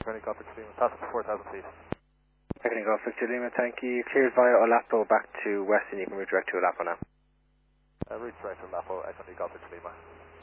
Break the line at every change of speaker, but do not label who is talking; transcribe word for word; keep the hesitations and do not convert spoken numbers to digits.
Echo Golf Victor Lima, pass up to four thousand feet.
Echo Golf Victor Lima, thank you. Cleared via Olapo back to Weston. You can redirect to Olapo now.
Uh, route direct to Lapo, Echo Golf Victor Lima.